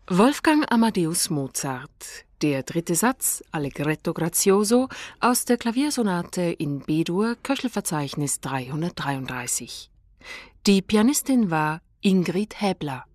Wolfgang Amadeus Mozart, der dritte Satz, Allegretto grazioso, aus der Klaviersonate in B-Dur, Köchelverzeichnis 333. Die Pianistin war Ingrid Häbler.